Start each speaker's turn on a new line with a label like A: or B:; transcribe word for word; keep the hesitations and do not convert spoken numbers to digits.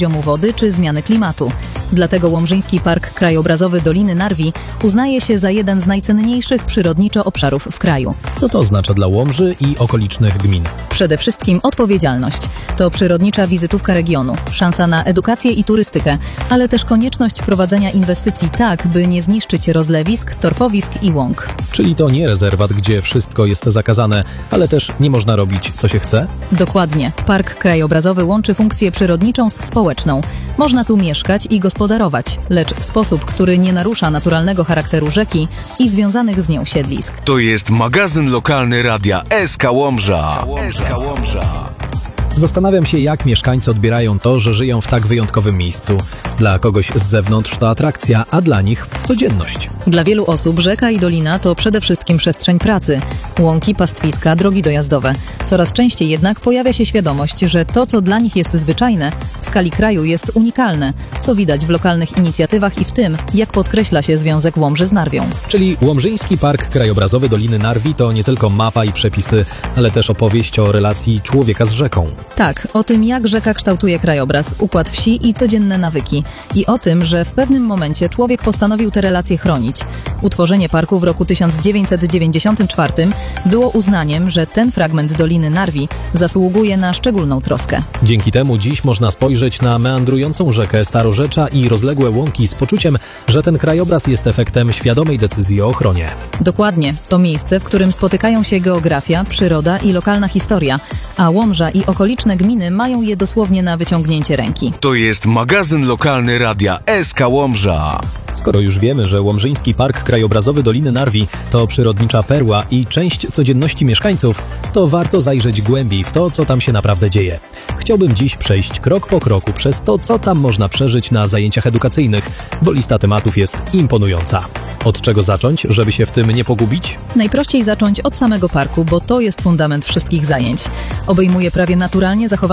A: poziomu wody czy zmiany klimatu. Dlatego Łomżyński Park Krajobrazowy Doliny Narwi uznaje się za jeden z najcenniejszych przyrodniczo obszarów w kraju.
B: Co to oznacza dla Łomży i okolicznych gmin?
A: Przede wszystkim odpowiedzialność. To przyrodnicza wizytówka regionu, szansa na edukację i turystykę, ale też konieczność prowadzenia inwestycji tak, by nie zniszczyć rozlewisk, torfowisk i łąk.
B: Czyli to nie rezerwat, gdzie wszystko jest zakazane, ale też nie można robić, co się chce?
A: Dokładnie. Park krajobrazowy łączy funkcję przyrodniczą z społeczną. Można tu mieszkać i gospodarować, lecz w sposób, który nie narusza naturalnego charakteru rzeki i związanych z nią siedlisk.
C: To jest magazyn lokalny radia S K Łomża. S K Łomża.
B: Zastanawiam się, jak mieszkańcy odbierają to, że żyją w tak wyjątkowym miejscu. Dla kogoś z zewnątrz to atrakcja, a dla nich codzienność.
A: Dla wielu osób rzeka i dolina to przede wszystkim przestrzeń pracy. Łąki, pastwiska, drogi dojazdowe. Coraz częściej jednak pojawia się świadomość, że to, co dla nich jest zwyczajne, w skali kraju jest unikalne, co widać w lokalnych inicjatywach i w tym, jak podkreśla się związek Łomży z Narwią.
B: Czyli Łomżyński Park Krajobrazowy Doliny Narwi to nie tylko mapa i przepisy, ale też opowieść o relacji człowieka z rzeką.
A: Tak, o tym, jak rzeka kształtuje krajobraz, układ wsi i codzienne nawyki. I o tym, że w pewnym momencie człowiek postanowił te relacje chronić. Utworzenie parku w roku tysiąc dziewięćset dziewięćdziesiątym czwartym było uznaniem, że ten fragment Doliny Narwi zasługuje na szczególną troskę.
B: Dzięki temu dziś można spojrzeć na meandrującą rzekę Starorzecza i rozległe łąki z poczuciem, że ten krajobraz jest efektem świadomej decyzji o ochronie.
A: Dokładnie. To miejsce, w którym spotykają się geografia, przyroda i lokalna historia, a Łomża i okoliczne gminy mają je dosłownie na wyciągnięcie ręki.
C: To jest magazyn lokalny radia S K Łomża.
B: Skoro już wiemy, że Łomżyński Park Krajobrazowy Doliny Narwi to przyrodnicza perła i część codzienności mieszkańców, to warto zajrzeć głębiej w to, co tam się naprawdę dzieje. Chciałbym dziś przejść krok po kroku przez to, co tam można przeżyć na zajęciach edukacyjnych, bo lista tematów jest imponująca. Od czego zacząć, żeby się w tym nie pogubić?
A: Najprościej zacząć od samego parku, bo to jest fundament wszystkich zajęć. Obejmuje prawie naturalnie zachowane